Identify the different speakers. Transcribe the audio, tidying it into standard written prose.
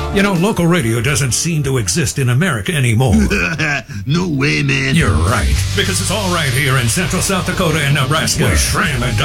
Speaker 1: You know, local radio doesn't seem to exist in America anymore.
Speaker 2: No way, man.
Speaker 1: You're right. Because it's all right here in Central South Dakota and Nebraska. Where Shram and